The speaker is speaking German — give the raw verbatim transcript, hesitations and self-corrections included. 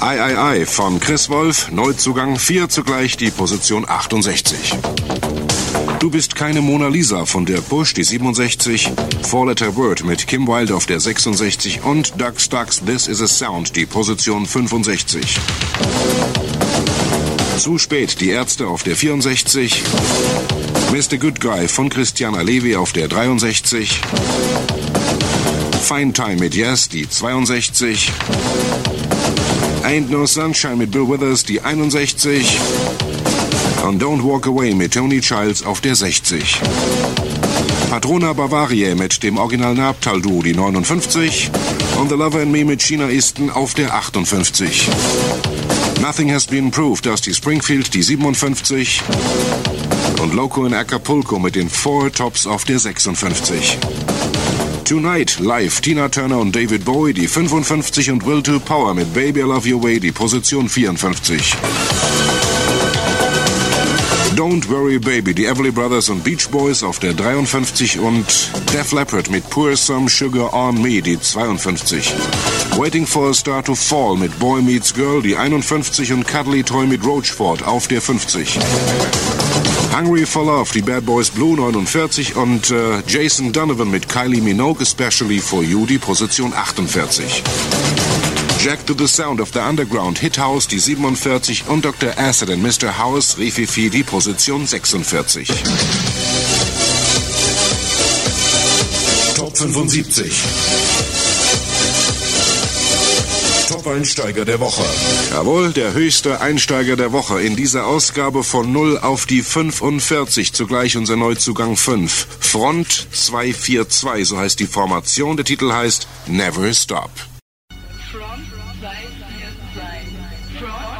Ei, ei, ei von Chris Wolf, Neuzugang vier, zugleich die Position achtundsechzig. Du bist keine Mona Lisa von der Push, die siebenundsechzig, Four Letter Word mit Kim Wilde auf der sechsundsechzig und Ducks Ducks This Is a Sound, die Position fünfundsechzig. Zu spät, die Ärzte auf der vierundsechzig, Mister Good Guy von Christiana Levi auf der dreiundsechzig, Fine Time mit Yes, die zweiundsechzig, Ain't No Sunshine mit Bill Withers, die einundsechzig und Don't Walk Away mit Tony Childs auf der sechzig. Patrona Bavaria mit dem Original Nabtal-Duo, die neunundfünfzig und The Lover and Me mit China Easton auf der achtundfünfzig. Nothing Has Been Proved, Dusty Springfield, die siebenundfünfzig und Loco in Acapulco mit den Four Tops auf der sechsundfünfzig. Tonight live Tina Turner und David Bowie, die fünfundfünfzig und Will to Power mit Baby I Love Your Way, die Position vierundfünfzig. Don't Worry Baby, die Everly Brothers und Beach Boys auf der dreiundfünfzig und Def Leppard mit Pour Some Sugar on Me, die zweiundfünfzig. Waiting for a Star to Fall mit Boy Meets Girl, die einundfünfzig und Cuddly Toy mit Roachford auf der fünfzig. Hungry for Love, die Bad Boys Blue neunundvierzig und äh, Jason Donovan mit Kylie Minogue, Especially for You, die Position achtundvierzig. Jack to the Sound of the Underground, Hit House, die siebenundvierzig und Doktor Acid and Mister House, Rififi, die Position sechsundvierzig. Top fünfundsiebzig. Top-Einsteiger der Woche. Jawohl, der höchste Einsteiger der Woche in dieser Ausgabe von null auf die fünfundvierzig, zugleich unser Neuzugang fünf. Front zwei vier zwei, so heißt die Formation, der Titel heißt Never Stop. Front zwei vier zwei. Front